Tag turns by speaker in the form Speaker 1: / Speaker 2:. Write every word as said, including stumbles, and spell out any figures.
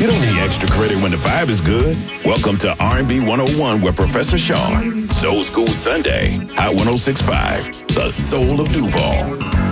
Speaker 1: You don't need extra credit when the vibe is good. Welcome to R and B one oh one with Professor Sean. Soul School Sunday, Hot one oh six point five, the soul of Duval.